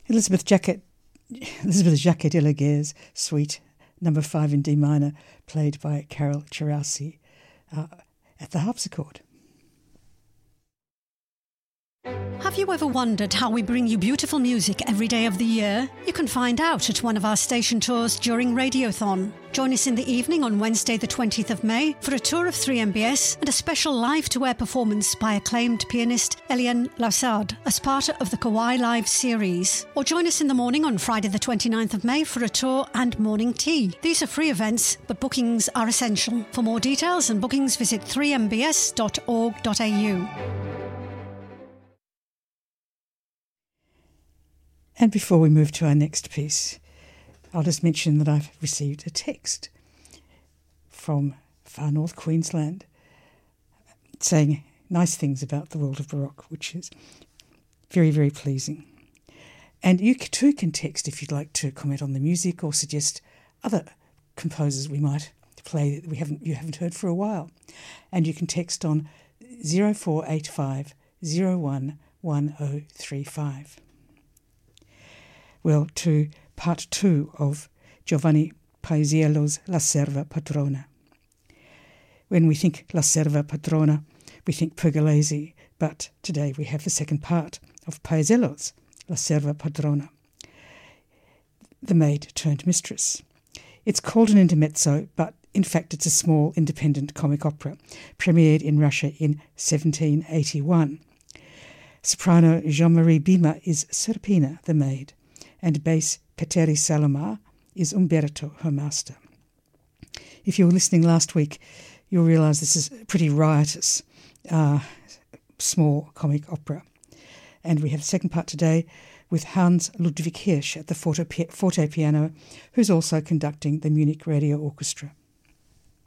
Elizabeth Jacquet de la Guerre's Suite No. 5 in D minor, played by Carol Cherasi at the harpsichord. Have you ever wondered how we bring you beautiful music every day of the year? You can find out at one of our station tours during Radiothon. Join us in the evening on Wednesday the 20th of May for a tour of 3MBS and a special live-to-air performance by acclaimed pianist Eliane Lausard as part of the Kauai Live series. Or join us in the morning on Friday the 29th of May for a tour and morning tea. These are free events, but bookings are essential. For more details and bookings, visit 3mbs.org.au. And before we move to our next piece, I'll just mention that I've received a text from far north Queensland saying nice things about the world of Baroque, which is very, very pleasing. And you too can text if you'd like to comment on the music or suggest other composers we might play that you haven't heard for a while. And you can text on 0485 01 1035. Well, to part 2 of Giovanni Paisiello's La Serva Padrona. When we think La Serva Padrona, we think Pergolesi, but today we have the second part of Paisiello's La Serva Padrona, the maid turned mistress. It's called an intermezzo, but in fact it's a small independent comic opera, premiered in Russia in 1781. Soprano Jean-Marie Bima is Serpina, the maid, and bass Petteri Salomar is Umberto, her master. If you were listening last week, you'll realise this is a pretty riotous, small comic opera. And we have the second part today with Hans Ludwig Hirsch at the forte piano, who's also conducting the Munich Radio Orchestra.